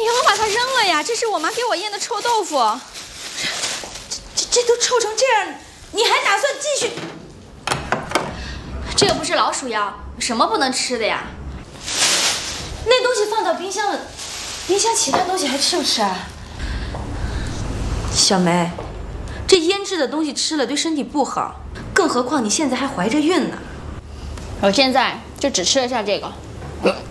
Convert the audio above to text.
你干嘛把它扔了呀？这是我妈给我腌的臭豆腐。这都臭成这样，你还打算继续？这又不是老鼠药，有什么不能吃的呀？那东西放到冰箱了，冰箱其他东西还吃不吃啊？小梅，这腌制的东西吃了对身体不好，更何况你现在还怀着孕呢。我现在就只吃得下这个。